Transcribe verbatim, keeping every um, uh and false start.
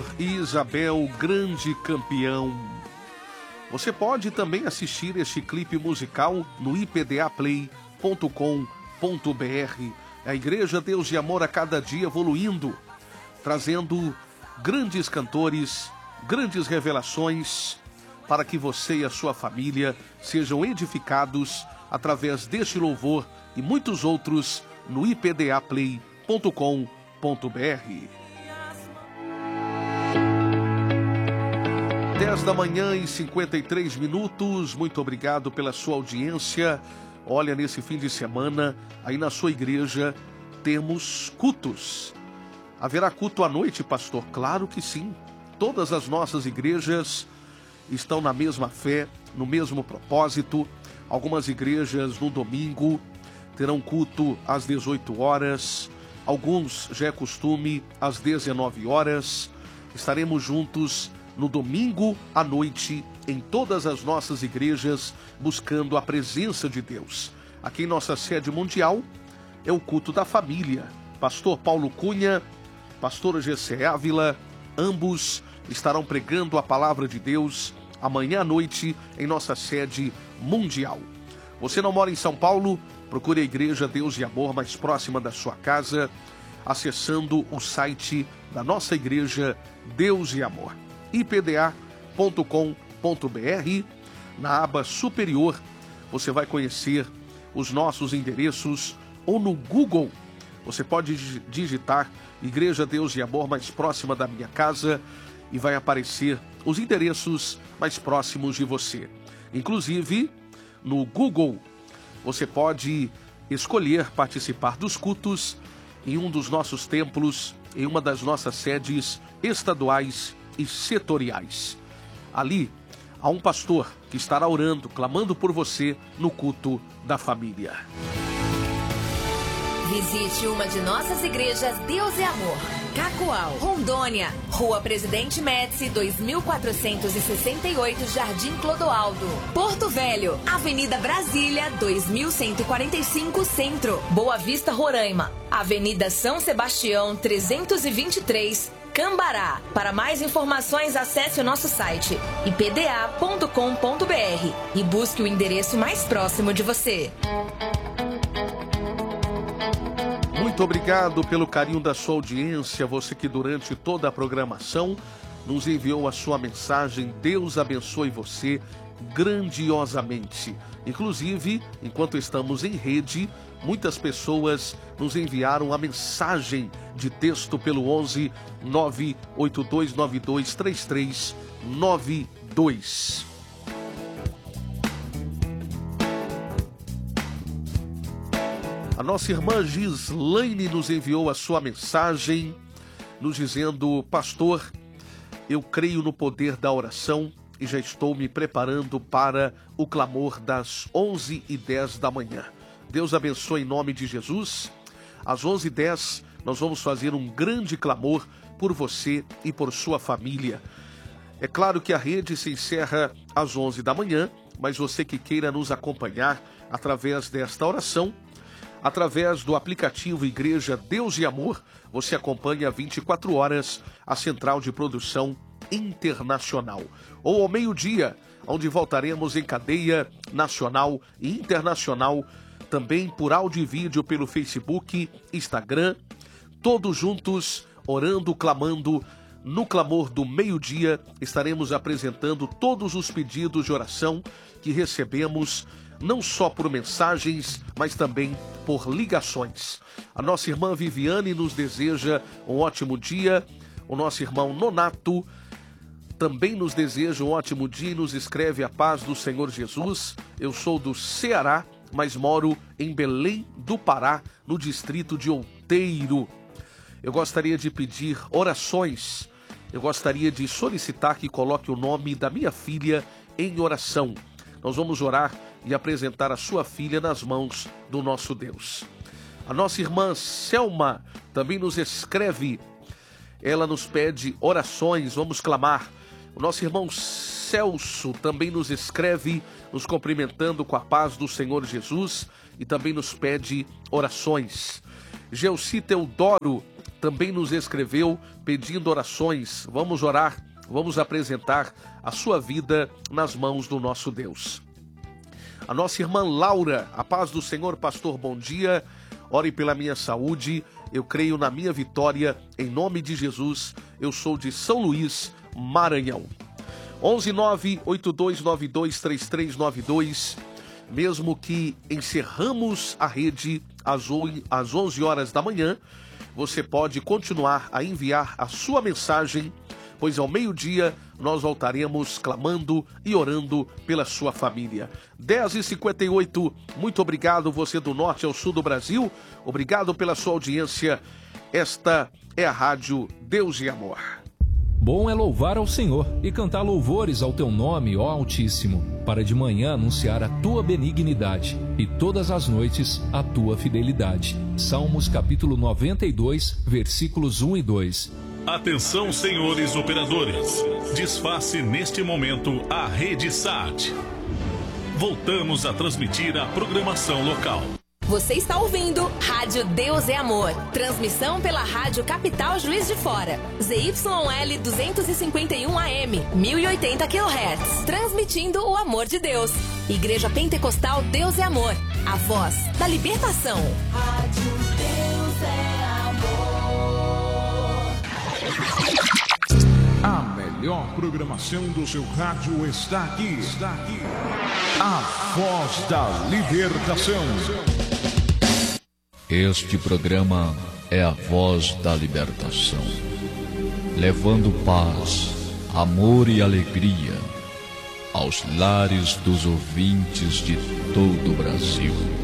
Pastor Isabel, grande campeão. Você pode também assistir este clipe musical no i p d a play ponto com ponto b r. A Igreja Deus de Amor a cada dia evoluindo, trazendo grandes cantores, grandes revelações, para que você e a sua família sejam edificados através deste louvor e muitos outros no i p d a play ponto com ponto b r. dez da manhã e cinquenta e três minutos, muito obrigado pela sua audiência. Olha, nesse fim de semana, aí na sua igreja, temos cultos. Haverá culto à noite, pastor? Claro que sim. Todas as nossas igrejas estão na mesma fé, no mesmo propósito. Algumas igrejas no domingo terão culto às dezoito horas. Alguns, já é costume, às dezenove horas. Estaremos juntos no domingo à noite, em todas as nossas igrejas, buscando a presença de Deus. Aqui em nossa sede mundial, é o culto da família. Pastor Paulo Cunha, pastor G C Ávila, ambos estarão pregando a palavra de Deus amanhã à noite em nossa sede mundial. Você não mora em São Paulo? Procure a Igreja Deus de Amor mais próxima da sua casa, acessando o site da nossa igreja Deus de Amor. i p d a ponto com ponto b r. Na aba superior, você vai conhecer os nossos endereços, ou no Google, você pode digitar Igreja Deus de Amor mais próxima da minha casa e vai aparecer os endereços mais próximos de você. Inclusive, no Google, você pode escolher participar dos cultos em um dos nossos templos, em uma das nossas sedes estaduais e setoriais. Ali há um pastor que estará orando, clamando por você no culto da família. Visite uma de nossas igrejas Deus é Amor. Cacoal, Rondônia, Rua Presidente Médici, dois mil quatrocentos e sessenta e oito, Jardim Clodoaldo. Porto Velho, Avenida Brasília, dois mil cento e quarenta e cinco, Centro. Boa Vista, Roraima, Avenida São Sebastião, trezentos e vinte e três, Cambará. Para mais informações, acesse o nosso site i p d a ponto com ponto b r e busque o endereço mais próximo de você. Muito obrigado pelo carinho da sua audiência, você que durante toda a programação nos enviou a sua mensagem. Deus abençoe você grandiosamente. Inclusive, enquanto estamos em rede, muitas pessoas nos enviaram a mensagem de texto pelo onze nove oito dois nove dois três três nove dois. A nossa irmã Gislaine nos enviou a sua mensagem, nos dizendo: pastor, eu creio no poder da oração e já estou me preparando para o clamor das onze e dez da manhã. Deus abençoe em nome de Jesus. Às onze e dez nós vamos fazer um grande clamor por você e por sua família. É claro que a rede se encerra às onze da manhã, mas você que queira nos acompanhar através desta oração, através do aplicativo Igreja Deus de Amor, você acompanha vinte e quatro horas a central de produção internacional. Ou ao meio-dia, onde voltaremos em cadeia nacional e internacional, também por áudio e vídeo pelo Facebook, Instagram, todos juntos, orando, clamando. No clamor do meio-dia, estaremos apresentando todos os pedidos de oração que recebemos, não só por mensagens, mas também por ligações. A nossa irmã Viviane nos deseja um ótimo dia. O nosso irmão Nonato também nos deseja um ótimo dia e nos escreve: a paz do Senhor Jesus. Eu sou do Ceará, mas moro em Belém do Pará, no distrito de Outeiro. Eu gostaria de pedir orações. Eu gostaria de solicitar que coloque o nome da minha filha em oração. Nós vamos orar e apresentar a sua filha nas mãos do nosso Deus. A nossa irmã Selma também nos escreve. Ela nos pede orações, vamos clamar. O nosso irmão Celso também nos escreve, nos cumprimentando com a paz do Senhor Jesus, e também nos pede orações. Gelci Teodoro também nos escreveu pedindo orações. Vamos orar, vamos apresentar a sua vida nas mãos do nosso Deus. A nossa irmã Laura, a paz do Senhor, pastor, bom dia. Ore pela minha saúde, eu creio na minha vitória, em nome de Jesus. Eu sou de São Luís, Maranhão. onze nove oito dois nove dois três três nove dois. Mesmo que encerramos a rede às onze horas da manhã, você pode continuar a enviar a sua mensagem, pois ao meio-dia nós voltaremos clamando e orando pela sua família. dez e cinquenta e oito, muito obrigado você do norte ao sul do Brasil, obrigado pela sua audiência. Esta é a Rádio Deus e Amor. Bom é louvar ao Senhor e cantar louvores ao teu nome, ó Altíssimo, para de manhã anunciar a tua benignidade e todas as noites a tua fidelidade. Salmos capítulo noventa e dois, versículos um e dois. Atenção, senhores operadores. Desface neste momento a rede S A T. Voltamos a transmitir a programação local. Você está ouvindo Rádio Deus é Amor. Transmissão pela Rádio Capital Juiz de Fora. Z Y L duzentos e cinquenta e um A M, mil e oitenta quilohertz. Transmitindo o amor de Deus. Igreja Pentecostal Deus é Amor. A voz da libertação. Rádio Deus é Amor. A melhor programação do seu rádio está aqui. Está aqui. A voz da libertação. Este programa é a voz da libertação, levando paz, amor e alegria aos lares dos ouvintes de todo o Brasil.